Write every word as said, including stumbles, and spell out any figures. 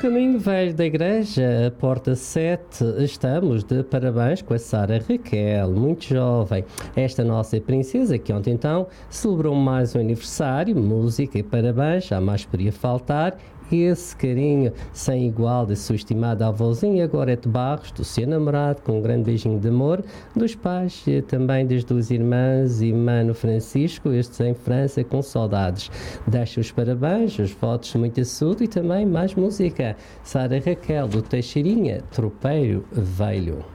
caminho velho da igreja, a porta sete, estamos de parabéns com a Sara Raquel, muito jovem. Esta nossa princesa que ontem então celebrou mais um aniversário, música e parabéns, jamais poderia faltar. Esse carinho sem igual da sua estimada avózinha Gorete Barros, do seu namorado, com um grande beijinho de amor, dos pais e também das duas irmãs e Mano Francisco, estes em França, com saudades. Deixa os parabéns, os votos de muita saúde e também mais música. Sara Raquel, do Teixeirinha, Tropeiro Velho.